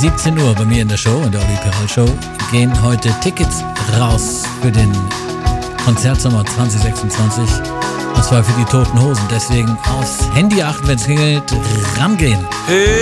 17 Uhr bei mir in der Show, in der Olli Peral Show, gehen heute Tickets raus für den Konzertsommer 2026. Und zwar für die Toten Hosen. Deswegen aufs Handy achten, wenn es klingelt, rangehen.